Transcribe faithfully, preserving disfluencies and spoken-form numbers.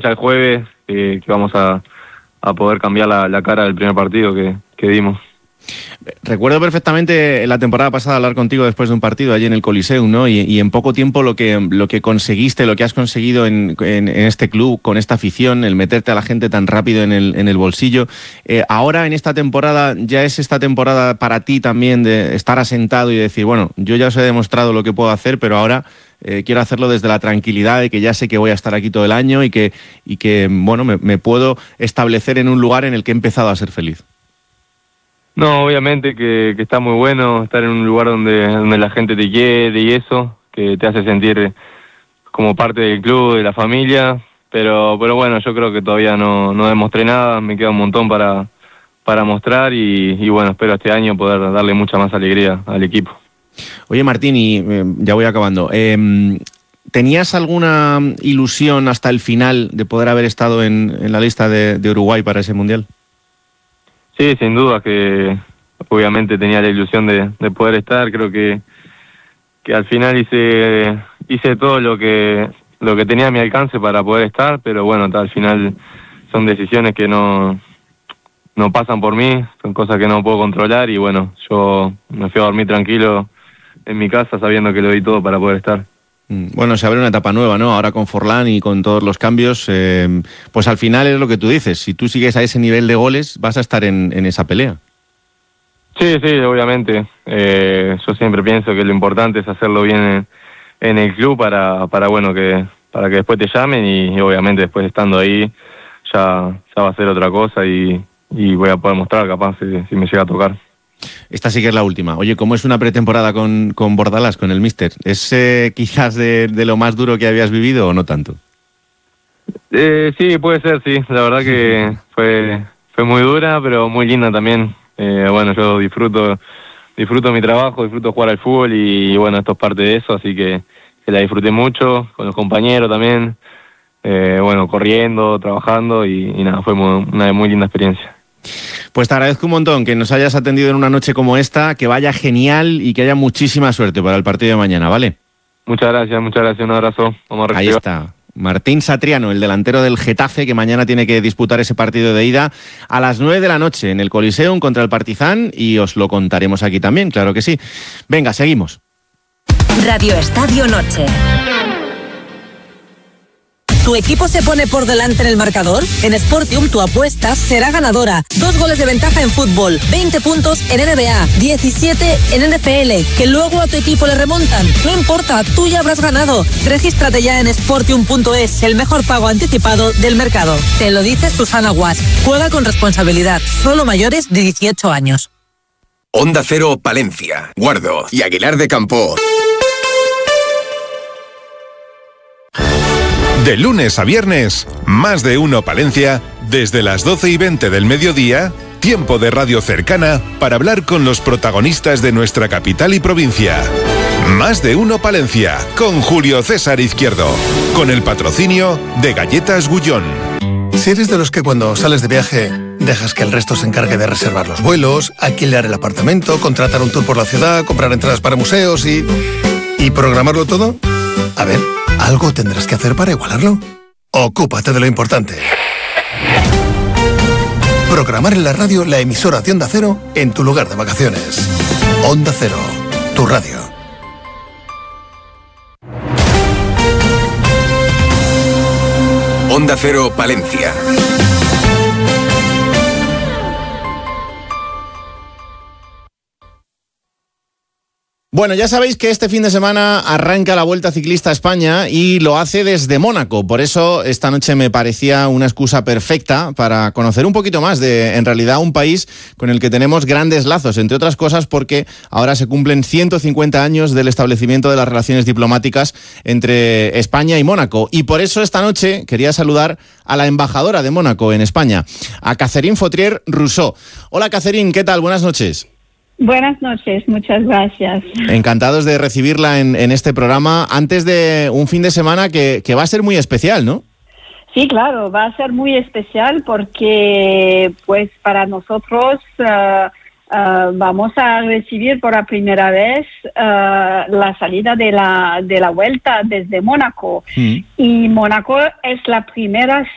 ya el jueves, eh, que vamos a, a poder cambiar la, la cara del primer partido que, que dimos. Recuerdo perfectamente la temporada pasada hablar contigo después de un partido allí en el Coliseum, ¿no? Y, y en poco tiempo lo que, lo que conseguiste, lo que has conseguido en, en, en este club, con esta afición, el meterte a la gente tan rápido en el, en el bolsillo. Eh, ahora en esta temporada, ¿ya es esta temporada para ti también de estar asentado y decir, bueno, yo ya os he demostrado lo que puedo hacer, pero ahora eh, quiero hacerlo desde la tranquilidad de que ya sé que voy a estar aquí todo el año y que, y que bueno, me, me puedo establecer en un lugar en el que he empezado a ser feliz? No, obviamente que, que está muy bueno estar en un lugar donde, donde la gente te quiere y eso, que te hace sentir como parte del club, de la familia, pero pero bueno, yo creo que todavía no, no demostré nada, me queda un montón para, para mostrar y, y bueno, espero este año poder darle mucha más alegría al equipo. Oye, Martín, y eh, ya voy acabando. Eh, ¿Tenías alguna ilusión hasta el final de poder haber estado en, en la lista de, de Uruguay para ese Mundial? Sí, sin duda que obviamente tenía la ilusión de, de poder estar. Creo que, que al final hice hice todo lo que lo que tenía a mi alcance para poder estar, pero bueno, al final son decisiones que no no pasan por mí, son cosas que no puedo controlar y bueno, yo me fui a dormir tranquilo en mi casa sabiendo que lo di todo para poder estar. Bueno, se abre una etapa nueva, ¿no? Ahora con Forlán y con todos los cambios, eh, pues al final es lo que tú dices, si tú sigues a ese nivel de goles, vas a estar en, en esa pelea. Sí, sí, obviamente. Eh, yo siempre pienso que lo importante es hacerlo bien en, en el club para, para bueno, que para que después te llamen y, y obviamente después estando ahí ya, ya va a ser otra cosa y, y voy a poder mostrar capaz si, si me llega a tocar. Esta sí que es la última. Oye, ¿cómo es una pretemporada con, con Bordalás, con el míster? ¿Es eh, quizás de, de lo más duro que habías vivido o no tanto? Eh, sí, puede ser, sí. La verdad que fue fue muy dura, pero muy linda también. Eh, bueno, yo disfruto disfruto mi trabajo, disfruto jugar al fútbol y, y bueno, esto es parte de eso, así que, que la disfruté mucho, con los compañeros también. Eh, bueno, corriendo, trabajando y, y nada, fue muy, una muy linda experiencia. Pues te agradezco un montón que nos hayas atendido en una noche como esta, que vaya genial y que haya muchísima suerte para el partido de mañana, ¿vale? Muchas gracias, muchas gracias, un abrazo. Vamos a Ahí está, Martín Satriano, el delantero del Getafe, que mañana tiene que disputar ese partido de ida a las nueve de la noche en el Coliseum contra el Partizan y os lo contaremos aquí también, claro que sí. Venga, seguimos. Radio Estadio Noche. ¿Tu equipo se pone por delante en el marcador? En Sportium tu apuesta será ganadora. Dos goles de ventaja en fútbol, veinte puntos en N B A, diecisiete en N F L. Que luego a tu equipo le remontan. No importa, tú ya habrás ganado. Regístrate ya en sportium punto es, el mejor pago anticipado del mercado. Te lo dice Susana Guas. Juega con responsabilidad. Solo mayores de dieciocho años. Onda Cero Palencia, Guardo y Aguilar de Campo. De lunes a viernes, Más de Uno Palencia, desde las doce y veinte del mediodía, tiempo de radio cercana para hablar con los protagonistas de nuestra capital y provincia. Más de Uno Palencia, con Julio César Izquierdo, con el patrocinio de Galletas Gullón. Si eres de los que cuando sales de viaje dejas que el resto se encargue de reservar los vuelos, alquilar el apartamento, contratar un tour por la ciudad, comprar entradas para museos y... ¿y programarlo todo? A ver, algo tendrás que hacer para igualarlo. Ocúpate de lo importante. Programar en la radio la emisora de Onda Cero en tu lugar de vacaciones. Onda Cero, tu radio. Onda Cero Palencia. Bueno, ya sabéis que este fin de semana arranca la Vuelta Ciclista a España y lo hace desde Mónaco. Por eso esta noche me parecía una excusa perfecta para conocer un poquito más de, en realidad, un país con el que tenemos grandes lazos, entre otras cosas porque ahora se cumplen ciento cincuenta años del establecimiento de las relaciones diplomáticas entre España y Mónaco. Y por eso esta noche quería saludar a la embajadora de Mónaco en España, a Catherine Fautrier-Rousseau. Hola, Catherine, ¿qué tal? Buenas noches. Buenas noches, muchas gracias. Encantados de recibirla en, en este programa antes de un fin de semana que, que va a ser muy especial, ¿no? Sí, claro, va a ser muy especial porque pues para nosotros uh, uh, vamos a recibir por la primera vez uh, la salida de la, de la Vuelta desde Mónaco. Mm. Y Mónaco es la primera